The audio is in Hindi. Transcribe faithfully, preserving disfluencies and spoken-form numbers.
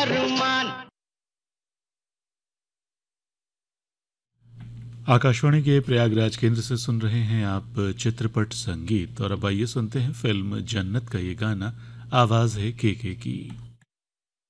अरमान। आकाशवाणी के प्रयागराज केंद्र से सुन रहे हैं आप चित्रपट संगीत, और अब आइए सुनते हैं फिल्म जन्नत का ये गाना। आवाज है के के की।